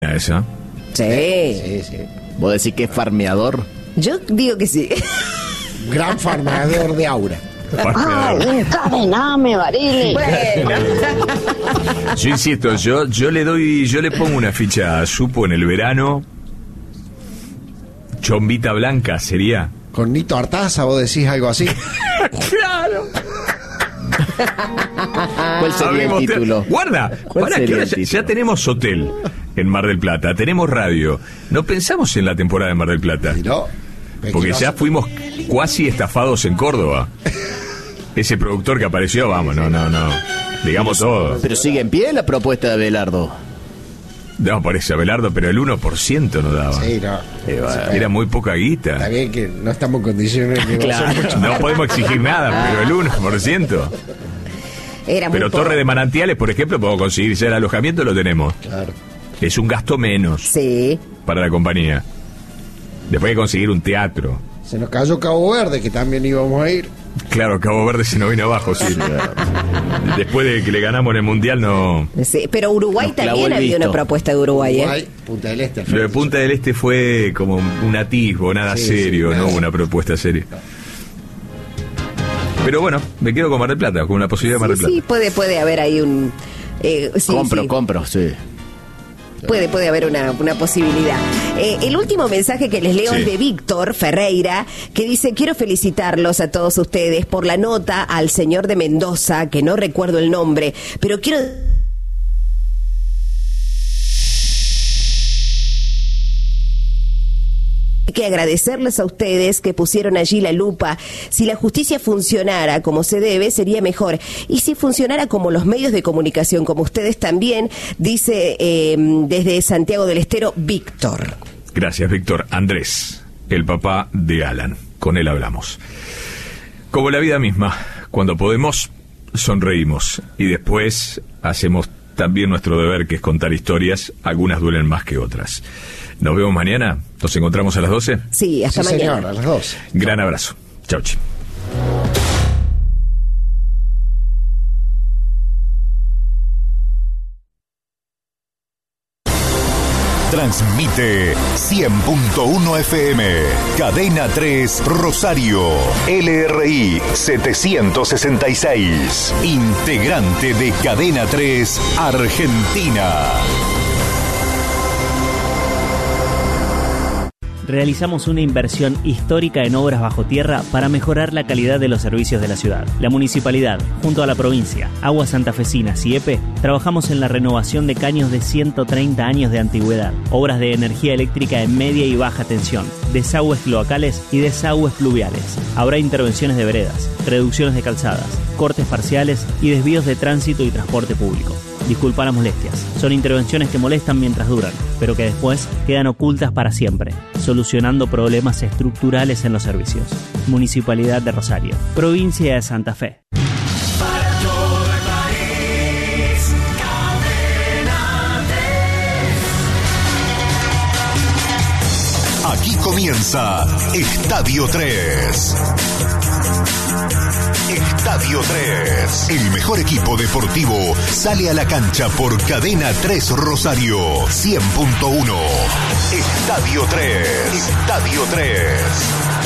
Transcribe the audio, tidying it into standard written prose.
esa. Sí. ¿Vos decís que es farmeador? Yo digo que sí. Gran farmeador de aura. Encadename, Barili. Bueno. Yo insisto, yo le pongo una ficha a Supo en el verano. Chombita blanca sería. Con Nito Artaza, vos decís algo así. ¡Claro! ¿Cuál sería el título? Guarda, ¿Cuál para sería que el título? ya tenemos hotel en Mar del Plata, tenemos radio. No pensamos en la temporada de Mar del Plata. No, Porque ya fuimos cuasi estafados en Córdoba. Ese productor que apareció, vamos, no. Digamos todo. Pero sigue en pie la propuesta de Abelardo. No, por eso, Abelardo, pero el 1% no daba. Sí, no. Era muy poca guita. Está bien que no estamos en condiciones de Claro. No podemos exigir nada, pero el 1%. Era muy Pero poco. Torre de Manantiales, por ejemplo, podemos conseguir ya el alojamiento, lo tenemos. Claro. Es un gasto menos Sí. para la compañía. Después hay que conseguir un teatro. Se nos cayó Cabo Verde, que también íbamos a ir. Claro, Cabo Verde se nos vino abajo, sí. Después de que le ganamos en el Mundial, no. Sí, pero Uruguay Nos clavó también el había visto. una propuesta de Uruguay, Uruguay, Punta del Este. Lo de Punta del Este fue como un atisbo, nada Sí, serio, sí, no nada. una propuesta seria. Pero bueno, me quedo con Mar del Plata, con la posibilidad de Mar del Plata. Sí, puede haber ahí un... sí, Compro, sí. Puede haber una posibilidad. El último mensaje que les leo Sí. es de Víctor Ferreira, que dice: quiero felicitarlos a todos ustedes por la nota al señor de Mendoza, que no recuerdo el nombre, pero quiero... que agradecerles a ustedes que pusieron allí la lupa. Si la justicia funcionara como se debe, sería mejor. Y si funcionara como los medios de comunicación, como ustedes también, dice desde Santiago del Estero, Víctor. Gracias, Víctor. Andrés, el papá de Alan. Con él hablamos. Como la vida misma, cuando podemos, sonreímos. Y después hacemos también nuestro deber, que es contar historias. Algunas duelen más que otras. Nos vemos mañana. Nos encontramos a las 12. Sí, hasta Sí, mañana. señor, a las 12. Gran abrazo. Chau, chi. Transmite 100.1 FM, Cadena 3 Rosario, LRI 766, integrante de Cadena 3 Argentina. Realizamos una inversión histórica en obras bajo tierra para mejorar la calidad de los servicios de la ciudad. La municipalidad, junto a la provincia, Aguas Santafesinas y EPE, trabajamos en la renovación de caños de 130 años de antigüedad, obras de energía eléctrica en media y baja tensión, desagües cloacales y desagües pluviales. Habrá intervenciones de veredas, reducciones de calzadas, cortes parciales y desvíos de tránsito y transporte público. Disculpa las molestias. Son intervenciones que molestan mientras duran, pero que después quedan ocultas para siempre, solucionando problemas estructurales en los servicios. Municipalidad de Rosario, Provincia de Santa Fe. Para todo el país, Cadena 3. Aquí comienza Estadio 3. Estadio 3. El mejor equipo deportivo sale a la cancha por Cadena 3 Rosario 100.1. Estadio 3. Estadio 3.